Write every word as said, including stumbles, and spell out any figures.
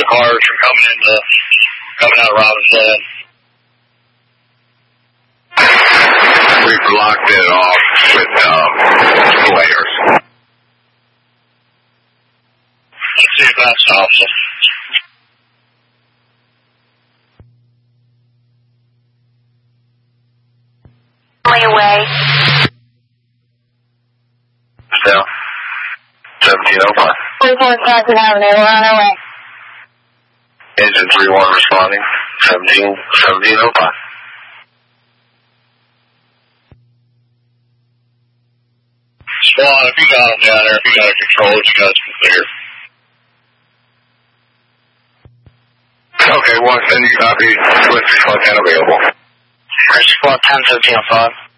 cars from coming into, coming out of Robin's Head. We've locked it off with um, flares. Let's see if that stops it. Away. Still. seventeen oh five. forty-four Wisconsin Avenue, we're on our way. Engine three one responding. seventeen, seventeen oh five. Spawn, if you got them down there, if you got a control, you guys can clear. Okay, one, send you copy. Swift Squad ten available. Squad ten, seventeen oh five.